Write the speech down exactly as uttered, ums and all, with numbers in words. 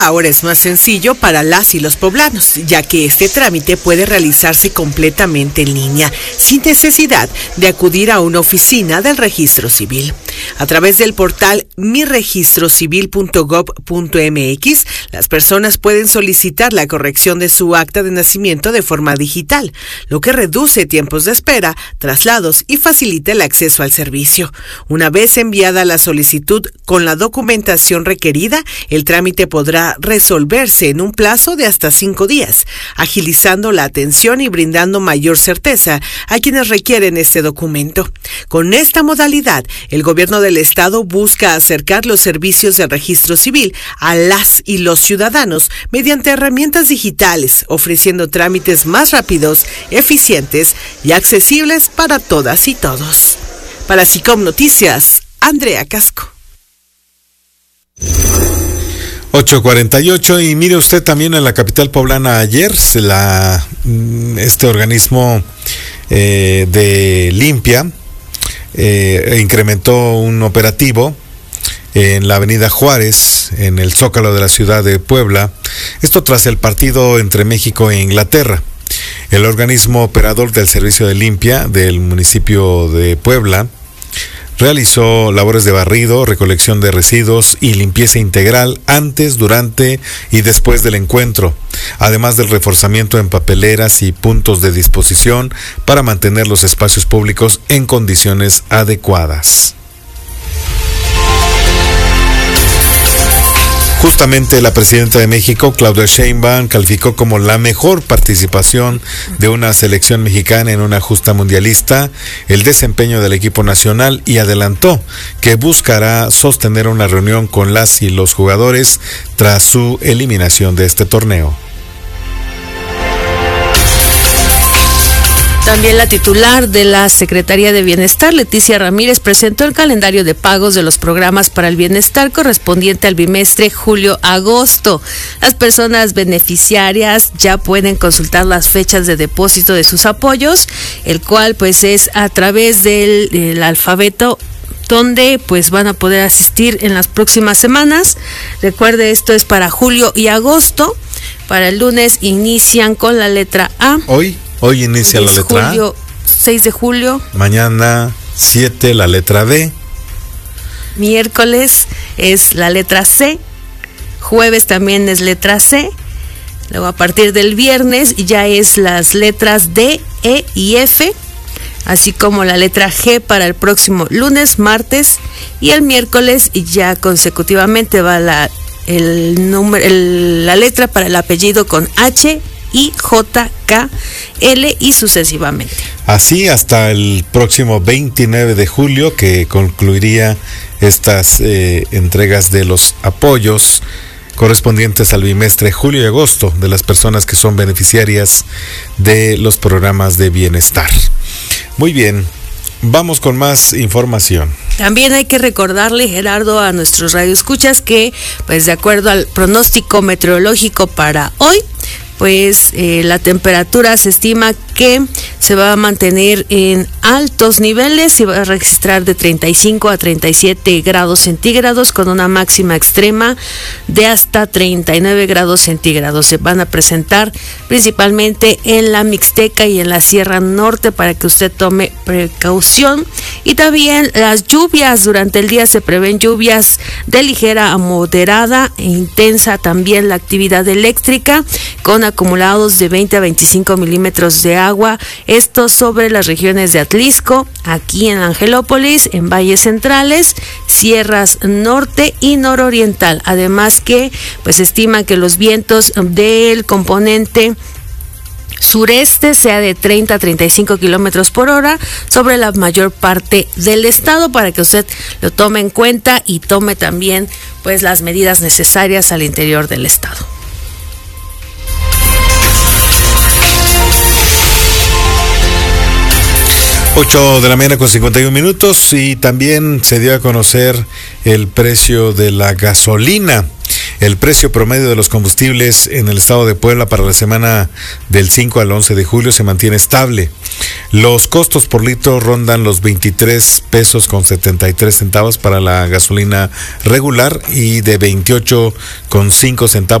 ahora es más sencillo para las y los poblanos, ya que este trámite puede realizarse completamente en línea, sin necesidad de acudir a una oficina del registro civil. A través del portal mi registro civil punto gob punto eme equis, las personas pueden solicitar la corrección de su acta de nacimiento de forma digital, lo que reduce tiempos de espera, traslados y facilita el acceso al servicio. Una vez enviada la solicitud con la documentación requerida, el trámite podrá resolverse en un plazo de hasta cinco días, agilizando la atención y brindando mayor certeza a quienes requieren este documento. Con esta modalidad, el gobierno del estado busca acercar los servicios del registro civil a las y los ciudadanos mediante herramientas digitales, ofreciendo trámites más rápidos, eficientes y accesibles para todas y todos. Para SICOM Noticias, Andrea Casco. ocho cuarenta y ocho, y mire usted, también en la capital poblana ayer se la este organismo eh, de limpia eh, incrementó un operativo en la avenida Juárez, en el Zócalo de la ciudad de Puebla, esto tras el partido entre México e Inglaterra. El organismo operador del servicio de limpia del municipio de Puebla realizó labores de barrido, recolección de residuos y limpieza integral antes, durante y después del encuentro, además del reforzamiento en papeleras y puntos de disposición para mantener los espacios públicos en condiciones adecuadas. Justamente la presidenta de México, Claudia Sheinbaum, calificó como la mejor participación de una selección mexicana en una justa mundialista el desempeño del equipo nacional y adelantó que buscará sostener una reunión con las y los jugadores tras su eliminación de este torneo. También la titular de la Secretaría de Bienestar, Leticia Ramírez, presentó el calendario de pagos de los programas para el bienestar correspondiente al bimestre julio-agosto. Las personas beneficiarias ya pueden consultar las fechas de depósito de sus apoyos, el cual pues es a través del, del alfabeto, donde pues van a poder asistir en las próximas semanas. Recuerde, esto es para julio y agosto. Para el lunes inician con la letra A. Hoy. Hoy inicia la letra julio, A. seis de julio. Mañana siete, la letra B. Miércoles es la letra C. Jueves también es letra C. Luego a partir del viernes ya es las letras D, E y F. Así como la letra G para el próximo lunes, martes. Y el miércoles ya consecutivamente va la, el número, el, la letra para el apellido con H, I, J, K, L y sucesivamente. Así hasta el próximo veintinueve de julio, que concluiría estas eh, entregas de los apoyos correspondientes al bimestre julio y agosto de las personas que son beneficiarias de los programas de bienestar. Muy bien, vamos con más información. También hay que recordarle, Gerardo, a nuestros radioescuchas que, pues de acuerdo al pronóstico meteorológico para hoy, pues eh, la temperatura se estima que se va a mantener en altos niveles y va a registrar de treinta y cinco a treinta y siete grados centígrados con una máxima extrema de hasta treinta y nueve grados centígrados. Se van a presentar principalmente en la Mixteca y en la Sierra Norte para que usted tome precaución. Y también las lluvias, durante el día se prevén lluvias de ligera a moderada e intensa, también la actividad eléctrica con acumulados de veinte a veinticinco milímetros de agua, esto sobre las regiones de Atlisco, aquí en Angelópolis, en valles centrales, sierras norte y nororiental. Además que pues estima que los vientos del componente sureste sea de treinta a treinta y cinco kilómetros por hora sobre la mayor parte del estado, para que usted lo tome en cuenta y tome también pues las medidas necesarias al interior del estado. ocho de la mañana con cincuenta y un minutos, y también se dio a conocer el precio de la gasolina. El precio promedio de los combustibles en el estado de Puebla para la semana del cinco al once de julio se mantiene estable. Los costos por litro rondan los veintitrés pesos con setenta y tres centavos para la gasolina regular y de veintiocho con cinco centavos